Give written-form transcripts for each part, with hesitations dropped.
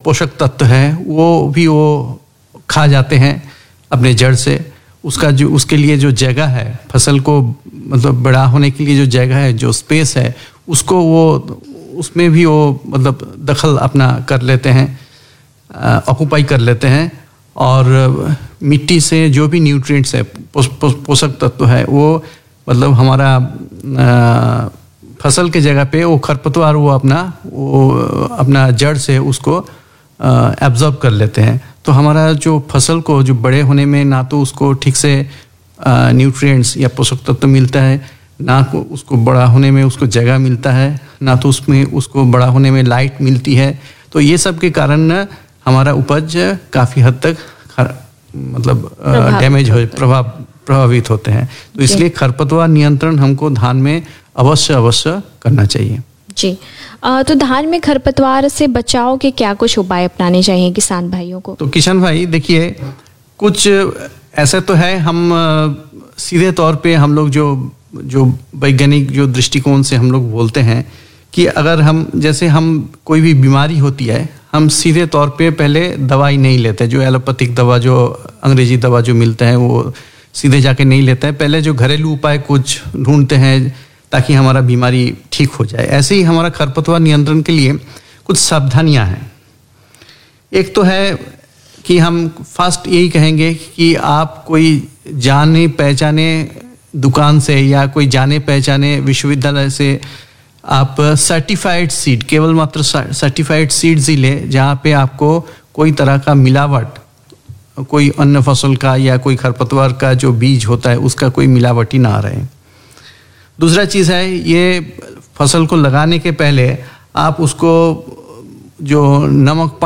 पोषक तत्व है वो भी वो खा जाते हैं अपने जड़ से। उसके लिए जो जगह है, फसल को मतलब बड़ा होने के लिए जो जगह है, जो स्पेस है, उसको वो उसमें भी वो मतलब दखल अपना कर लेते हैं, ऑक्यूपाई कर लेते हैं। और मिट्टी से जो भी न्यूट्रिएंट्स है, पोषक तत्व है, वो मतलब हमारा फसल के जगह पे वो खरपतवार वो अपना जड़ से उसको एब्जॉर्ब कर लेते हैं। तो हमारा जो फसल को जो बड़े होने में ना तो उसको ठीक से न्यूट्रिएंट्स या पोषक तत्व मिलता है, ना को उसको बड़ा होने में उसको जगह मिलता है, ना तो उसमें उसको बड़ा होने में लाइट मिलती है। तो ये सब के कारण हमारा उपज काफ़ी हद तक मतलब डैमेज हो प्रभावित होते हैं। तो इसलिए खरपतवार नियंत्रण हमको धान में अवश्य करना चाहिए। जी, तो धान में खरपतवार से बचाव के क्या कुछ उपाय अपनाने चाहिए किसान भाइयों को? तो किसान भाई देखिए, कुछ ऐसा तो है, हम सीधे तौर पे हम लोग जो वैज्ञानिक जो दृष्टिकोण से हम लोग बोलते हैं कि अगर हम कोई भी बीमारी होती है, हम सीधे तौर पे पहले दवाई नहीं लेते। जो एलोपैथिक दवा, जो अंग्रेजी दवा जो मिलते हैं, वो सीधे जाके नहीं लेते हैं। पहले जो घरेलू उपाय कुछ ढूंढते हैं ताकि हमारा बीमारी ठीक हो जाए। ऐसे ही हमारा खरपतवार नियंत्रण के लिए कुछ सावधानियां हैं। एक तो है कि हम फर्स्ट यही कहेंगे कि आप कोई जाने पहचाने दुकान से या कोई जाने पहचाने विश्वविद्यालय से आप सर्टिफाइड सीड, केवल मात्र सर्टिफाइड सीड्स ही ले, जहाँ पे आपको कोई तरह का मिलावट, कोई अन्य फसल का या कोई खरपतवार का जो बीज होता है उसका कोई मिलावट ही ना रहे। दूसरा चीज़ है, ये फसल को लगाने के पहले आप उसको जो नमक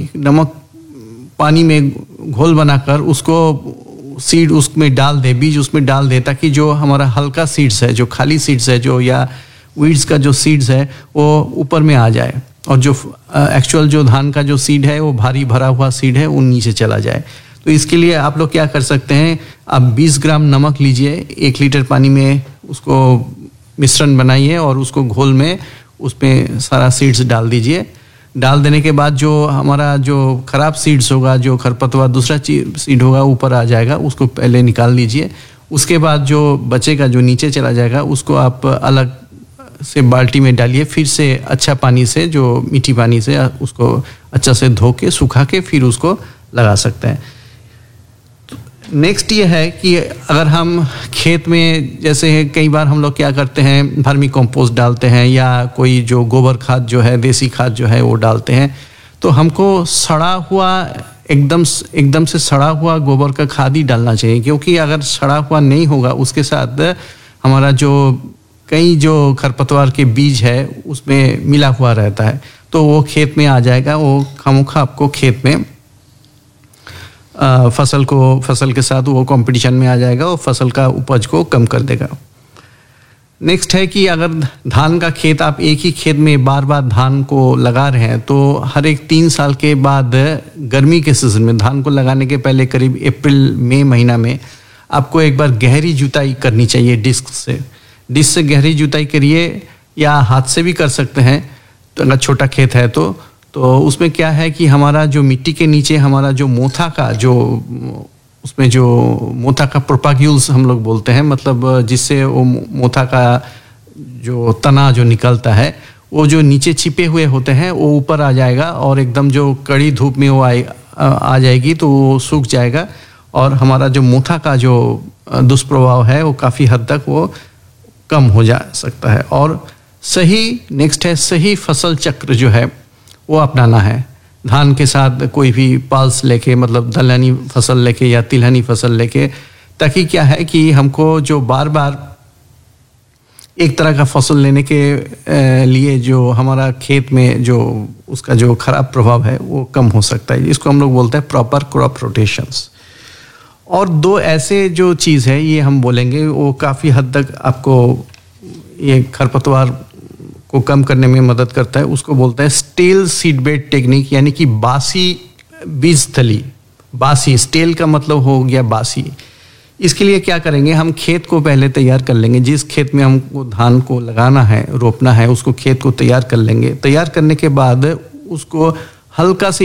पानी में घोल बनाकर उसको सीड उसमें डाल दे, बीज उसमें डाल दे, ताकि जो हमारा हल्का सीड्स है, जो खाली सीड्स है, जो या वीड्स का जो सीड्स है वो ऊपर में आ जाए, और जो एक्चुअल जो धान का जो सीड है वो भारी भरा हुआ सीड है वो नीचे चला जाए। तो इसके लिए आप लोग क्या कर सकते हैं, आप 20 ग्राम नमक लीजिए, 1 लीटर पानी में उसको मिश्रण बनाइए और उसको घोल में उसमें सारा सीड्स डाल दीजिए। डाल देने के बाद जो हमारा जो खराब सीड्स होगा, जो खरपतवार दूसरा सीड होगा ऊपर आ जाएगा, उसको पहले निकाल लीजिए। उसके बाद जो बचेगा, जो नीचे चला जाएगा, उसको आप अलग से बाल्टी में डालिए। फिर से अच्छा पानी से, जो मीठी पानी से उसको अच्छा से धो के सुखा के फिर उसको लगा सकते हैं। नेक्स्ट ये है कि अगर हम खेत में, जैसे कई बार हम लोग क्या करते हैं, वर्मी कंपोस्ट डालते हैं या कोई जो गोबर खाद जो है, देसी खाद जो है वो डालते हैं, तो हमको सड़ा हुआ एकदम से सड़ा हुआ गोबर का खाद ही डालना चाहिए। क्योंकि अगर सड़ा हुआ नहीं होगा, उसके साथ हमारा जो खरपतवार के बीज है उसमें मिला हुआ रहता है, तो वो खेत में आ जाएगा, वो खामोखा आपको खेत में फसल के साथ वो कंपटीशन में आ जाएगा और फसल का उपज को कम कर देगा। नेक्स्ट है कि अगर धान का खेत, आप एक ही खेत में बार बार धान को लगा रहे हैं, तो हर एक 3 साल के बाद गर्मी के सीजन में, धान को लगाने के पहले करीब अप्रैल मई महीना में आपको एक बार गहरी जुताई करनी चाहिए डिस्क से गहरी जुताई करिए, या हाथ से भी कर सकते हैं। तो अगर छोटा खेत है तो उसमें क्या है कि हमारा जो मिट्टी के नीचे हमारा जो मोथा का उसमें जो मोथा का प्रोपाग्यूल्स हम लोग बोलते हैं, मतलब जिससे वो मोथा का जो तना जो निकलता है, वो जो नीचे छिपे हुए होते हैं वो ऊपर आ जाएगा, और एकदम जो कड़ी धूप में वो आ जाएगी तो वो सूख जाएगा, और हमारा जो मोथा का जो दुष्प्रभाव है वो काफ़ी हद तक वो कम हो जा सकता है। और नेक्स्ट है सही फसल चक्र जो है वो अपनाना है। धान के साथ कोई भी पल्स लेके, मतलब दलहनी फसल लेके या तिलहनी फसल लेके, ताकि क्या है कि हमको जो बार बार एक तरह का फसल लेने के लिए जो हमारा खेत में जो उसका जो खराब प्रभाव है वो कम हो सकता है। इसको हम लोग बोलते हैं प्रॉपर क्रॉप रोटेशंस। और 2 ऐसे जो चीज़ है ये हम बोलेंगे, वो काफ़ी हद तक आपको ये खरपतवार को कम करने में मदद करता है। उसको बोलते हैं स्टेल सीड बेड टेक्निक, यानी कि बासी बीज थली। बासी, स्टेल का मतलब हो गया बासी। इसके लिए क्या करेंगे, हम खेत को पहले तैयार कर लेंगे। जिस खेत में हमको धान को लगाना है, रोपना है, उसको खेत को तैयार कर लेंगे। तैयार करने के बाद उसको हल्का से